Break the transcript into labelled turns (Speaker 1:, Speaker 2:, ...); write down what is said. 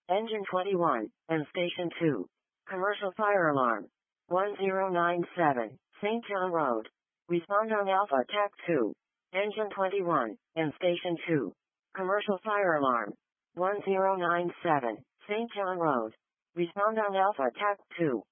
Speaker 1: Engine 21, and Station 2. Commercial fire alarm. 1097, St. John Road. Respond on Alpha TAC 2. Engine 21, and Station 2. Commercial fire alarm. 1097, St. John Road. Respond on Alpha TAC 2.